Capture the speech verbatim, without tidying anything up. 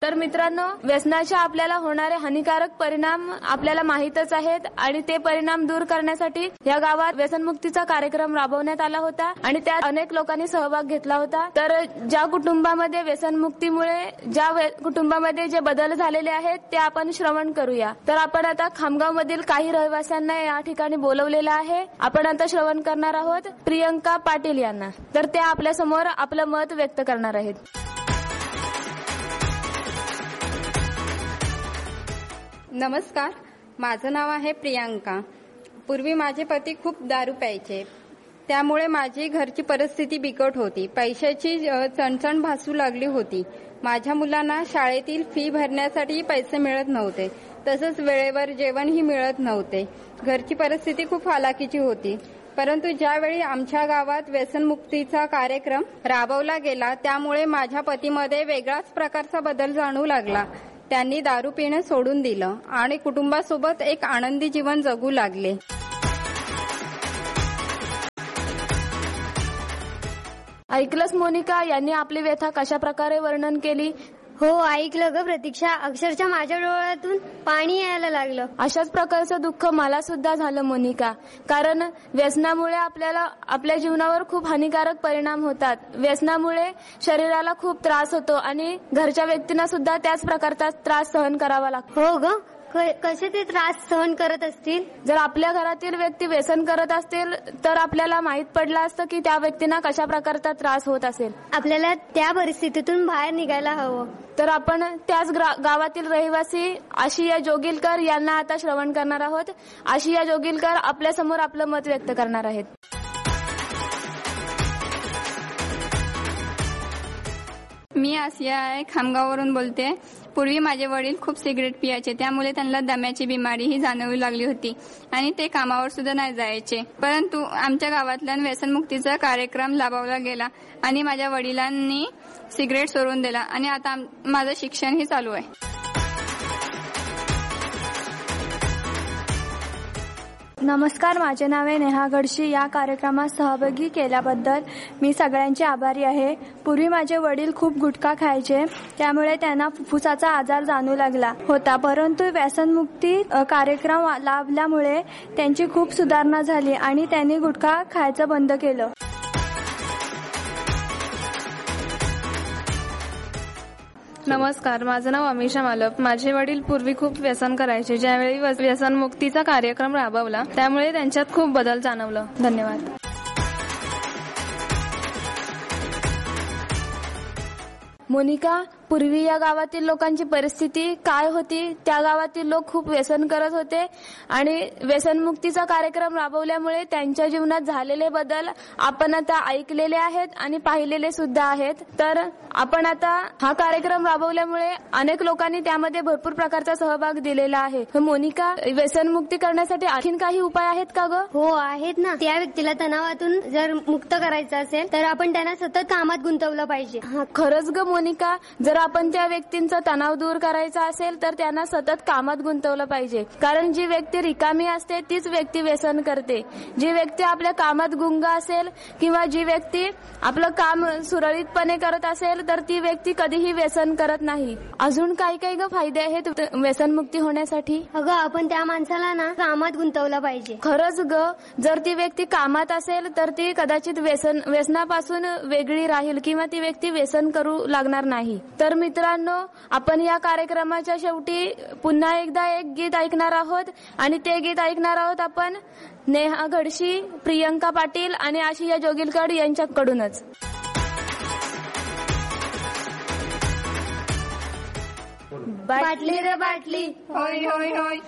तर मित्रांनो, व्यसनाच्या आपल्याला होणारे हानिकारक परिणाम आपल्याला माहीतच आहेत आणि ते परिणाम दूर करण्यासाठी या गावात व्यसनमुक्तीचा कार्यक्रम राबवण्यात आला होता आणि त्यात अनेक लोकांनी सहभाग घेतला होता. तर ज्या कुटुंबामध्ये व्यसनमुक्तीमुळे ज्या कुटुंबामध्ये जे बदल झालेले आहेत ते आपण श्रवण करूया. तर आपण आता खामगाव मधील काही रहिवाशांना या ठिकाणी बोलवलेलं आहे. आपण आता श्रवण करणार आहोत प्रियंका पाटील यांना. तर त्या आपल्या समोर आपलं मत व्यक्त करणार आहेत. नमस्कार, माझं नाव आहे प्रियांका. पूर्वी माझे पती खूप दारू प्यायचे, त्यामुळे माझी घरची परिस्थिती बिकट होती. पैशाची चणचण भासू लागली होती. माझ्या मुलांना शाळेतील फी भरण्यासाठी पैसे मिळत नव्हते, तसंच वेळेवर जेवणही मिळत नव्हते. घरची परिस्थिती खूप हालाकीची होती. परंतु ज्यावेळी आमच्या गावात व्यसनमुक्तीचा कार्यक्रम राबवला गेला त्यामुळे माझ्या पतीमध्ये वेगळाच प्रकारचा बदल जाणवू लागला. त्यांनी दारू पिणं सोडून दिलं आणि कुटुंबासोबत एक आनंदी जीवन जगू लागले. ऐकलंच मोनिका, यांनी आपली व्यथा कशा प्रकारे वर्णन केली. हो ऐकलं ग प्रतीक्षा, अक्षरशः माझ्या डोळ्यातून पाणी यायला लागलं. अशाच प्रकारचं दुःख मला सुद्धा झालं मोनिका, कारण व्यसनामुळे आपल्याला आपल्या जीवनावर खूप हानिकारक परिणाम होतात. व्यसनामुळे शरीराला खूप त्रास होतो आणि घरच्या व्यक्तींना सुद्धा त्याच प्रकारचा त्रास सहन करावा लागतो. हो ग, कसे ते त्रास सहन करत असतील. जर आपल्या घरातील व्यक्ती व्यसन करत असतील तर आपल्याला माहित पडलं असतं की त्या व्यक्तींना कशा प्रकारचा त्रास होत असेल. आपल्याला त्या परिस्थितीतून बाहेर निघायला हवं. तर आपण त्याच गावातील रहिवासी आशिया जोगिलकर यांना आता श्रवण करणार आहोत. आशिया जोगिलकर आपल्या समोर आपलं मत व्यक्त करणार आहेत. मी आसिया आहे, खामगाववरून बोलते. पूर्वी माझे वडील खूप सिगरेट पियाचे, त्यामुळे त्यांना दम्याची बिमारी ही जाणवू लागली होती आणि ते कामावर सुद्धा नाही जायचे. परंतु आमच्या गावातल्या व्यसनमुक्तीचा कार्यक्रम राबवला गेला आणि माझ्या वडिलांनी सिगरेट सोडून दिला आणि आता माझं शिक्षणही चालू आहे. नमस्कार, माझे नाव आहे नेहा गडशी. या कार्यक्रमात सहभागी केल्याबद्दल मी सगळ्यांचे आभारी आहे. पूर्वी माझे वडील खूप गुटखा खायचे, त्यामुळे त्यांना फुफ्फुसाचा आजार जाणू लागला होता. परंतु व्यसनमुक्ती कार्यक्रम लाभल्यामुळे त्यांची खूप सुधारणा झाली आणि त्यांनी गुटखा खायचं बंद केलं. नमस्कार, माझं नाव अमिषा मालप. माझे वडील पूर्वी खूप व्यसन करायचे. ज्यावेळी व्यसनमुक्तीचा कार्यक्रम राबवला त्यामुळे त्यांच्यात खूप बदल जाणवलं. धन्यवाद. मोनिका, पूर्वी या गावातील लोकांची परिस्थिती काय होती? त्या गावातील लोक खूप व्यसन करत होते आणि व्यसनमुक्तीचा कार्यक्रम राबवल्यामुळे त्यांच्या जीवनात झालेले बदल आपण आता ऐकलेले आहेत आणि पाहिलेले सुद्धा आहेत. तर आपण आता हा कार्यक्रम राबवल्यामुळे अनेक लोकांनी त्यामध्ये भरपूर प्रकारचा सहभाग दिलेला आहे. मोनिका, व्यसनमुक्ती करण्यासाठी आणखीन काही उपाय आहेत का ग? हो आहेत ना. त्या व्यक्तीला तणावातून जर मुक्त करायचं असेल तर आपण त्यांना सतत कामात गुंतवलं पाहिजे. खरंच ग मोनिका, जर आपण त्या व्यक्तींचा तणाव दूर करायचा असेल तर त्यांना सतत कामात गुंतवलं पाहिजे. कारण जी व्यक्ती रिकामी असते तीच व्यक्ती व्यसन करते. जी व्यक्ती आपल्या कामात गुंग असेल किंवा जी व्यक्ती आपलं काम सुरळीतपणे करत असेल तर ती व्यक्ती कधीही व्यसन करत नाही. अजून काही काही ग फायदे आहेत व्यसनमुक्ती होण्यासाठी? अगं, आपण त्या माणसाला ना कामात गुंतवलं पाहिजे. खरंच ग, जर ती व्यक्ती कामात असेल तर ती कदाचित व्यसन व्यसनापासून वेगळी राहील किंवा ती व्यक्ती व्यसन करू लागणार नाही. तर मित्रांनो, आपण या कार्यक्रमाच्या शेवटी पुन्हा एकदा एक गीत ऐकणार आहोत आणि ते गीत ऐकणार आहोत आपण नेहा गडशी, प्रियंका पाटील आणि आशिया जोगिलकर यांच्याकडूनच. बाटली रे बाटली, होय होय होय,